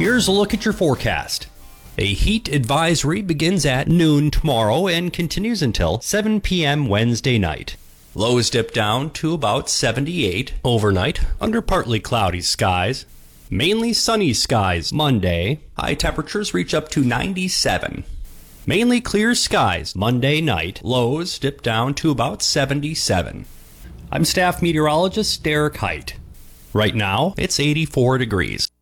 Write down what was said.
Here's a look at your forecast. A heat advisory begins at noon tomorrow and continues until 7 p.m. Wednesday night. Lows dip down to about 78 overnight under partly cloudy skies. Mainly sunny skies Monday. High temperatures reach up to 97. Mainly clear skies Monday night. Lows dip down to about 77. I'm staff meteorologist Derek Height. Right now, it's 84 degrees.